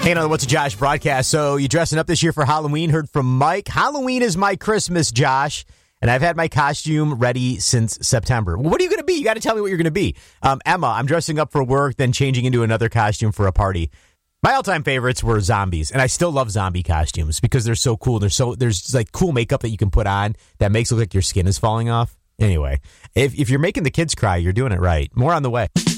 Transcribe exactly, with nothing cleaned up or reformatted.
Hey, another What's a Josh broadcast. So you dressing up this year for Halloween? Heard from Mike. Halloween is my Christmas, Josh. And I've had my costume ready since September. Well, what are you going to be? You got to tell me what you're going to be. Um, Emma, I'm dressing up for work, then changing into another costume for a party. My all-time favorites were zombies, and I still love zombie costumes because they're so cool. They're so there's like cool makeup that you can put on that makes it look like your skin is falling off. Anyway, if if you're making the kids cry, you're doing it right. More on the way.